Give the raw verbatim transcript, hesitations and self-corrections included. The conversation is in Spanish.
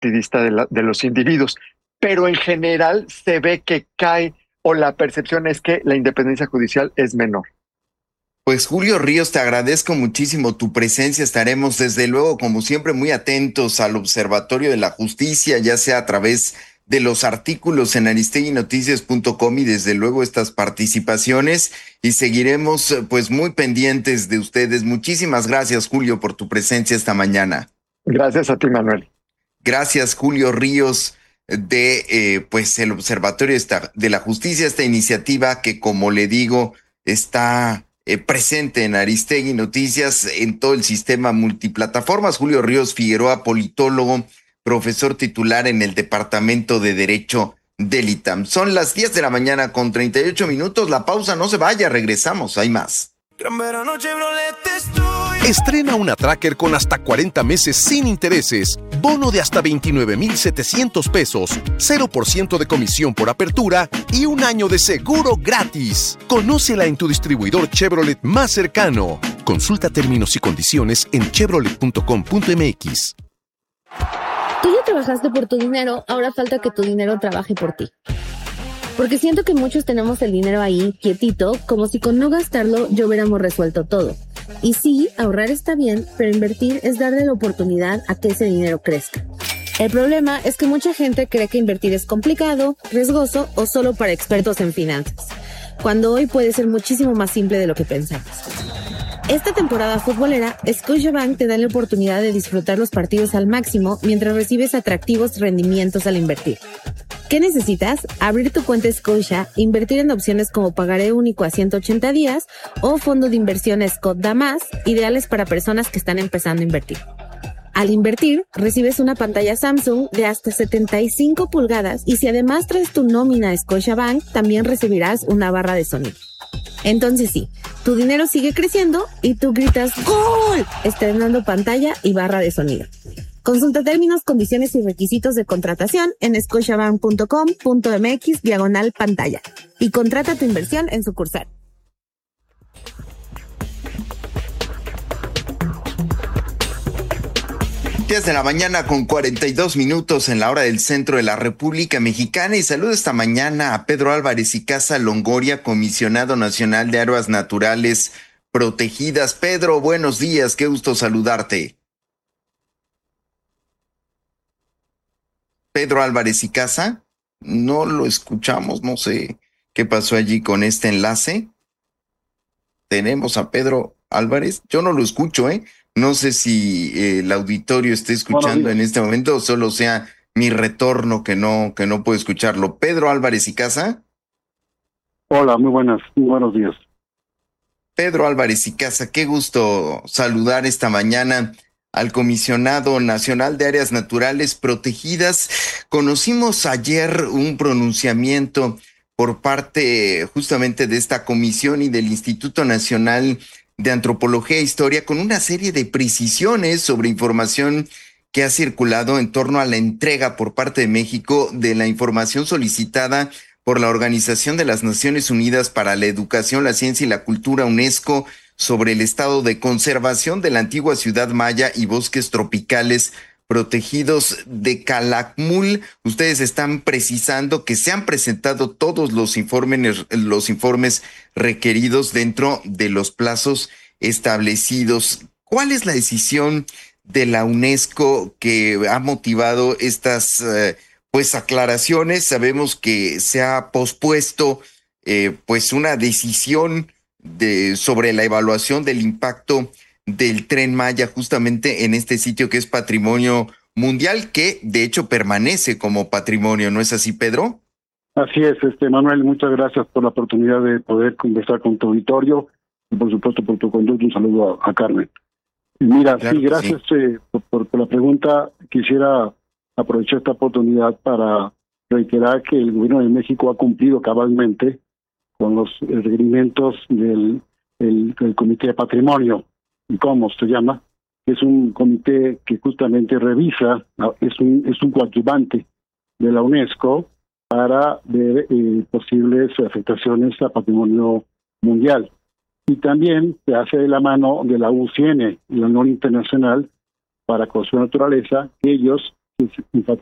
partidista de, la, de los individuos. Pero en general se ve que cae, o la percepción es que la independencia judicial es menor. Pues Julio Ríos, te agradezco muchísimo tu presencia. Estaremos desde luego, como siempre, muy atentos al Observatorio de la Justicia, ya sea a través de los artículos en aristegui noticias punto com y desde luego estas participaciones, y seguiremos pues muy pendientes de ustedes. Muchísimas gracias, Julio, por tu presencia esta mañana. Gracias a ti, Manuel. Gracias, Julio Ríos, de eh, pues el Observatorio de la Justicia, esta iniciativa que, como le digo, está Eh, presente en Aristegui Noticias, en todo el sistema multiplataformas. Julio Ríos Figueroa, politólogo, profesor titular en el Departamento de Derecho del I T A M. Son las diez de la mañana con treinta y ocho minutos. La pausa, no se vaya, regresamos, hay más. Gran verano Chevrolet te estoy. Estrena una Tracker con hasta cuarenta meses sin intereses, bono de hasta veintinueve mil setecientos pesos, cero por ciento de comisión por apertura y un año de seguro gratis. Conócela en tu distribuidor Chevrolet más cercano. Consulta términos y condiciones en chevrolet punto com punto m x. Tú ya trabajaste por tu dinero, ahora falta que tu dinero trabaje por ti. Porque siento que muchos tenemos el dinero ahí, quietito, como si con no gastarlo ya hubiéramos resuelto todo. Y sí, ahorrar está bien, pero invertir es darle la oportunidad a que ese dinero crezca. El problema es que mucha gente cree que invertir es complicado, riesgoso o solo para expertos en finanzas, cuando hoy puede ser muchísimo más simple de lo que pensamos. Esta temporada futbolera, Scotiabank te da la oportunidad de disfrutar los partidos al máximo mientras recibes atractivos rendimientos al invertir. ¿Qué necesitas? Abrir tu cuenta Scotia, invertir en opciones como pagaré único a ciento ochenta días o fondo de inversión Scott Damas, ideales para personas que están empezando a invertir. Al invertir, recibes una pantalla Samsung de hasta setenta y cinco pulgadas y si además traes tu nómina a Scotiabank, también recibirás una barra de sonido. Entonces sí, tu dinero sigue creciendo y tú gritas ¡Gol!, estrenando pantalla y barra de sonido. Consulta términos, condiciones y requisitos de contratación en scotiabank punto com punto m x diagonal pantalla y contrata tu inversión en sucursal. diez de la mañana con cuarenta y dos minutos en la hora del centro de la República Mexicana, y saludo esta mañana a Pedro Álvarez y Casa Longoria, comisionado nacional de áreas naturales protegidas. Pedro, buenos días, qué gusto saludarte. Pedro Álvarez y Casa, no lo escuchamos, no sé qué pasó allí con este enlace. Tenemos a Pedro Álvarez, yo no lo escucho, ¿eh? No sé si eh, el auditorio esté escuchando en este momento o solo sea mi retorno que no, que no puedo escucharlo. Pedro Álvarez y Casa. Hola, muy buenas, muy buenos días. Pedro Álvarez y Casa, qué gusto saludar esta mañana al Comisionado Nacional de Áreas Naturales Protegidas. Conocimos ayer un pronunciamiento por parte justamente de esta comisión y del Instituto Nacional de Antropología e Historia con una serie de precisiones sobre información que ha circulado en torno a la entrega por parte de México de la información solicitada por la Organización de las Naciones Unidas para la Educación, la Ciencia y la Cultura, UNESCO, sobre el estado de conservación de la antigua ciudad maya y bosques tropicales protegidos de Calakmul. Ustedes están precisando que se han presentado todos los informes, los informes requeridos dentro de los plazos establecidos. ¿Cuál es la decisión de la UNESCO que ha motivado estas eh, pues aclaraciones? Sabemos que se ha pospuesto eh, pues una decisión de sobre la evaluación del impacto del Tren Maya justamente en este sitio que es patrimonio mundial, que de hecho permanece como patrimonio, ¿no es así, Pedro? Así es, este Manuel, muchas gracias por la oportunidad de poder conversar con tu auditorio y por supuesto por tu conducta. Un saludo a, a Carmen. Y mira, claro sí, gracias sí. Eh, por, por la pregunta. Quisiera aprovechar esta oportunidad para reiterar que el gobierno de México ha cumplido cabalmente con los requerimientos del el, el Comité de Patrimonio, y cómo se llama, es un comité que justamente revisa, es un es un coadyuvante de la UNESCO para ver eh, posibles afectaciones a patrimonio mundial. Y también se hace de la mano de la U C N, la Unión Internacional para Conservación de la Naturaleza, que ellos es